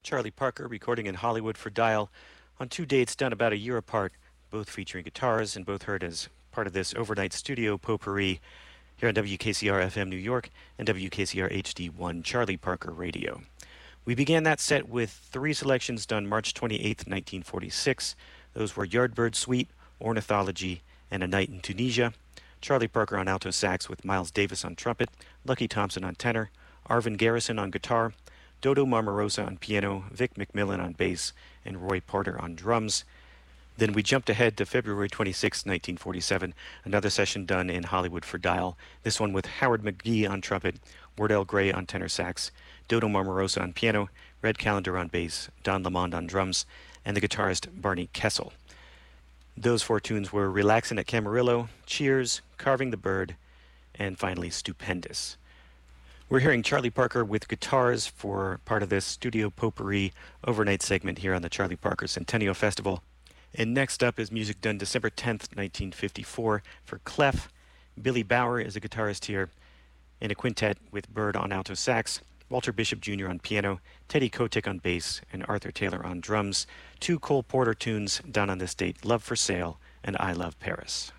Charlie Parker recording in Hollywood for Dial on two dates done about a year apart, both featuring guitars and both heard as part of this overnight studio potpourri here on WKCR FM New York and WKCR HD1 Charlie Parker Radio. We began that set with three selections done March 28, 1946. Those were Yardbird Suite, Ornithology, and A Night in Tunisia. Charlie Parker on alto sax with Miles Davis on trumpet, Lucky Thompson on tenor, Arvin Garrison on guitar, Dodo Marmarosa on piano, Vic McMillan on bass, and Roy Porter on drums. Then we jumped ahead to February 26, 1947, another session done in Hollywood for Dial, this one with Howard McGee on trumpet, Wardell Gray on tenor sax, Dodo Marmarosa on piano, Red Callender on bass, Don Lamond on drums, and the guitarist Barney Kessel. Those four tunes were Relaxin' at Camarillo, Cheers, Carving the Bird, and finally Stupendous. We're hearing Charlie Parker with guitars for part of this studio potpourri overnight segment here on the Charlie Parker Centennial Festival. And next up is music done December 10th, 1954 for Clef. Billy Bauer is a guitarist here in a quintet with Bird on alto sax, Walter Bishop Jr. on piano, Teddy Kotick on bass, and Arthur Taylor on drums. Two Cole Porter tunes done on this date, Love for Sale and I Love Paris.